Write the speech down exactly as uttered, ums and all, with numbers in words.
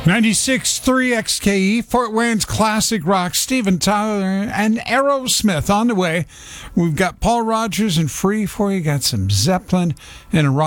ninety-six point three X K E, Fort Wayne's classic rock, Steven Tyler and Aerosmith on the way. We've got Paul Rogers and Free for you. Got some Zeppelin and a rock.